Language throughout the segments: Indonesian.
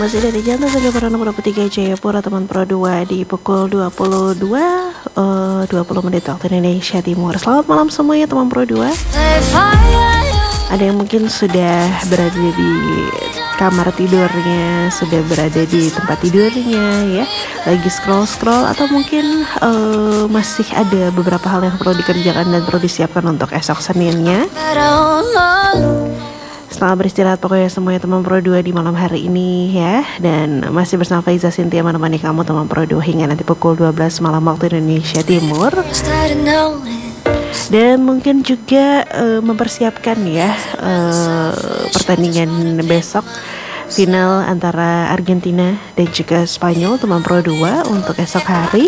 Masih dari Jantan Saga Purana Pura Putih Jayapura teman Pro 2 di pukul 20 menit waktu Indonesia Timur. Selamat malam semuanya teman Pro 2. Ada yang mungkin sudah berada di kamar tidurnya, sudah berada di tempat tidurnya ya, lagi scroll atau mungkin masih ada beberapa hal yang perlu dikerjakan dan perlu disiapkan untuk esok Seninnya. Selamat beristirahat pokoknya semuanya teman Pro 2 di malam hari ini ya. Dan masih bersama Faiza Cynthia menemani kamu teman Pro 2 hingga nanti pukul 12 malam waktu Indonesia Timur. Dan mungkin juga mempersiapkan ya pertandingan besok, final antara Argentina dan juga Spanyol teman Pro 2 untuk esok hari.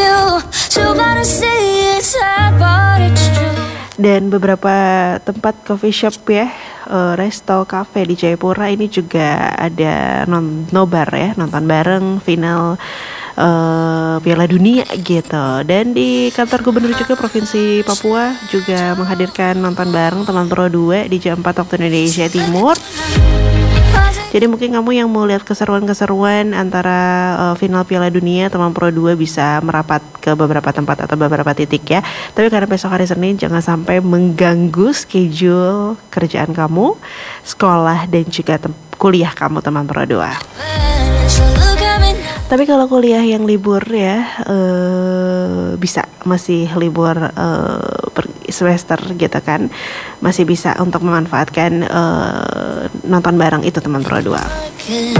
Dan beberapa tempat coffee shop ya, resto, cafe di Jayapura ini juga ada nobar ya, nonton bareng final Piala Dunia gitu. Dan di kantor gubernur juga Provinsi Papua juga menghadirkan nonton bareng teman Pro 2 di jam 4 waktu Indonesia Timur. Jadi mungkin kamu yang mau lihat keseruan-keseruan antara final Piala Dunia, teman Pro 2 bisa merapat ke beberapa tempat atau beberapa titik ya. Tapi karena besok hari Senin, jangan sampai mengganggu schedule kerjaan kamu, sekolah dan juga kuliah kamu teman Pro 2. Tapi kalau kuliah yang libur ya, bisa masih libur semester gitu kan, masih bisa untuk memanfaatkan nonton bareng itu teman Pro 2.